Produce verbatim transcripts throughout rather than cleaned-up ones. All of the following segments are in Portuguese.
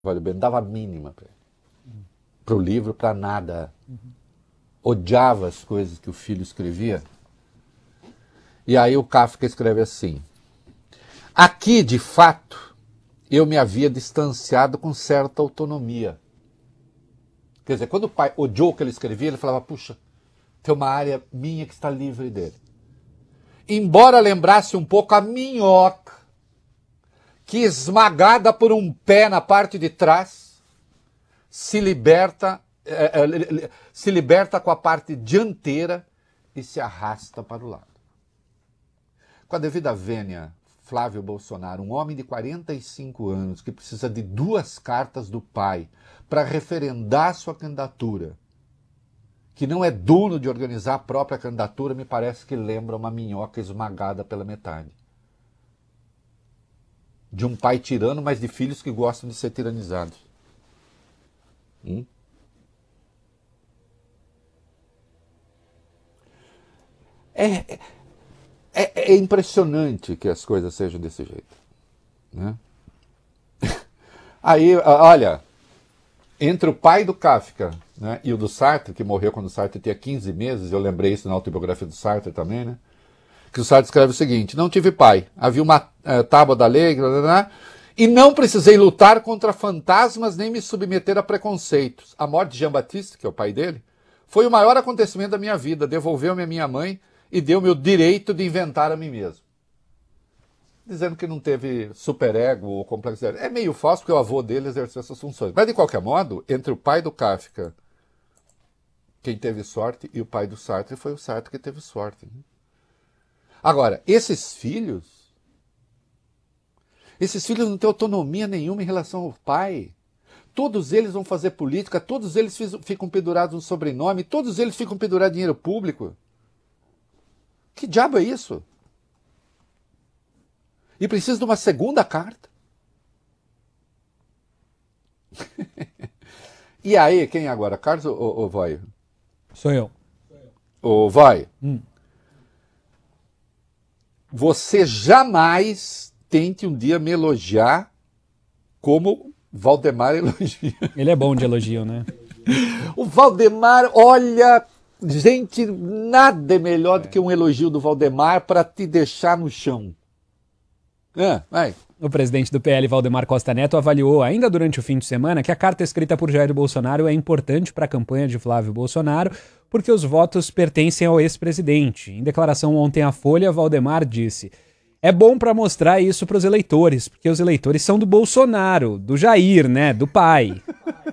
Valeu bem, não dava a mínima para ele. Para o livro, para nada. Uhum. Odiava as coisas que o filho escrevia. E aí o Kafka escreve assim: aqui, de fato, eu me havia distanciado com certa autonomia. Quer dizer, quando o pai odiou o que ele escrevia, ele falava, puxa, tem uma área minha que está livre dele. Embora lembrasse um pouco a minhoca, que esmagada por um pé na parte de trás, se liberta, é, é, se liberta com a parte dianteira e se arrasta para o lado. Com a devida vênia, Flávio Bolsonaro, um homem de quarenta e cinco anos que precisa de duas cartas do pai para referendar sua candidatura, que não é dono de organizar a própria candidatura, me parece que lembra uma minhoca esmagada pela metade. De um pai tirano, mas de filhos que gostam de ser tiranizados. Hum? É, é, é impressionante que as coisas sejam desse jeito. Né? Aí, olha, entre o pai do Kafka, né, e o do Sartre, que morreu quando o Sartre tinha quinze meses, eu lembrei isso na autobiografia do Sartre também, né? Que o Sartre escreve o seguinte: não tive pai, havia uma uh, tábua da lei, blá, blá, blá, e não precisei lutar contra fantasmas nem me submeter a preconceitos. A morte de Jean-Baptiste, que é o pai dele, foi o maior acontecimento da minha vida, devolveu-me a minha mãe e deu-me o direito de inventar a mim mesmo. Dizendo que não teve superego ou complexidade. É meio falso, porque o avô dele exerceu essas funções. Mas, de qualquer modo, entre o pai do Kafka, quem teve sorte, e o pai do Sartre, foi o Sartre que teve sorte. Né? Agora, esses filhos, esses filhos não têm autonomia nenhuma em relação ao pai. Todos eles vão fazer política, todos eles ficam pendurados no sobrenome, todos eles ficam pendurados em dinheiro público. Que diabo é isso? E precisa de uma segunda carta. E aí, quem agora? Carlos ou, ou Vai? Sou eu. Ou Vai? Hum. Você jamais tente um dia me elogiar como Valdemar elogia. Ele é bom de elogio, né? O Valdemar, olha, gente, nada é melhor do que um elogio do Valdemar para te deixar no chão. Ah, vai. O presidente do P L, Valdemar Costa Neto, avaliou ainda durante o fim de semana que a carta escrita por Jair Bolsonaro é importante para a campanha de Flávio Bolsonaro porque os votos pertencem ao ex-presidente. Em declaração ontem à Folha, Valdemar disse: é bom para mostrar isso para os eleitores, porque os eleitores são do Bolsonaro, do Jair, né, do pai.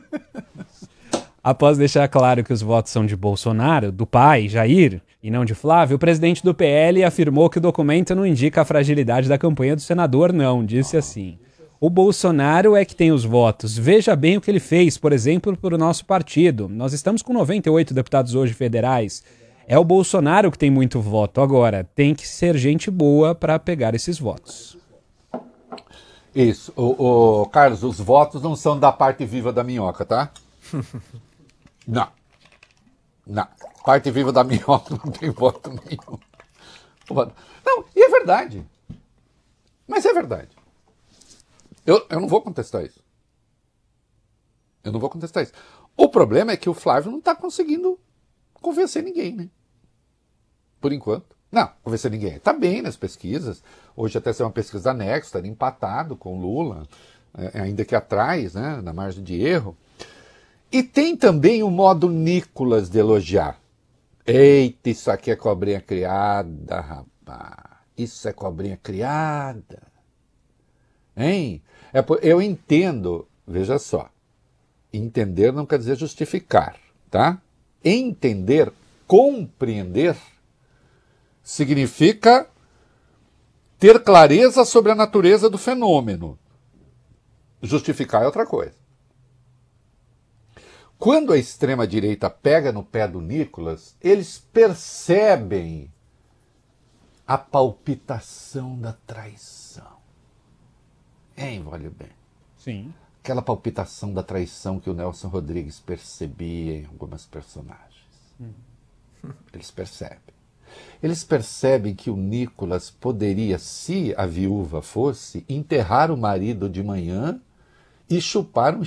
Após deixar claro que os votos são de Bolsonaro, do pai, Jair, e não de Flávio, o presidente do P L afirmou que o documento não indica a fragilidade da campanha do senador, não. Disse assim: o Bolsonaro é que tem os votos. Veja bem o que ele fez, por exemplo, para o nosso partido. Nós estamos com noventa e oito deputados hoje federais. É o Bolsonaro que tem muito voto. Agora, tem que ser gente boa para pegar esses votos. Isso. O, o, Carlos, os votos não são da parte viva da minhoca, tá? Não. Não. Parte viva da minhoca não tem voto nenhum. Não, e é verdade. Mas é verdade. Eu, eu não vou contestar isso. Eu não vou contestar isso. O problema é que o Flávio não está conseguindo convencer ninguém, né? Por enquanto. Não, convencer ninguém. Está bem nas pesquisas. Hoje até saiu uma pesquisa da Nexo, está empatado com Lula, é, ainda que atrás, né, na margem de erro. E tem também o modo Nicolas de elogiar. Eita, isso aqui é cobrinha criada, rapaz. Isso é cobrinha criada. Hein? É, eu entendo, veja só. Entender não quer dizer justificar, tá? Entender, compreender, significa ter clareza sobre a natureza do fenômeno. Justificar é outra coisa. Quando a extrema-direita pega no pé do Nicolas, eles percebem a palpitação da traição. Hein, vale bem? Sim. Aquela palpitação da traição que o Nelson Rodrigues percebia em algumas personagens. Hum. Eles percebem. Eles percebem que o Nicolas poderia, se a viúva fosse, enterrar o marido de manhã e chupar um